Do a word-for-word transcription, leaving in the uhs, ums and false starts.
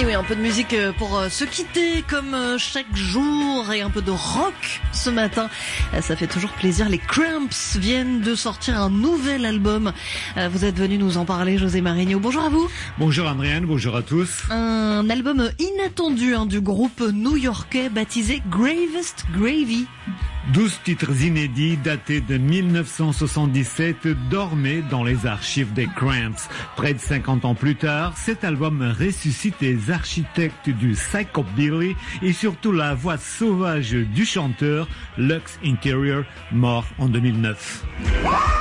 Et oui, un peu de musique pour se quitter comme chaque jour et un peu de rock ce matin. Ça fait toujours plaisir. Les Cramps viennent de sortir un nouvel album. Vous êtes venu nous en parler, José Marigno. Bonjour à vous. Bonjour Andréane, bonjour à tous. Un album inattendu hein, du groupe new-yorkais baptisé Gravest Gravy. douze titres inédits datés de mille neuf cent soixante-dix-sept dormaient dans les archives des Cramps. Près de cinquante ans plus tard, cet album ressuscite les architectes du psychobilly et surtout la voix sauvage du chanteur Lux Interior, mort en deux mille neuf.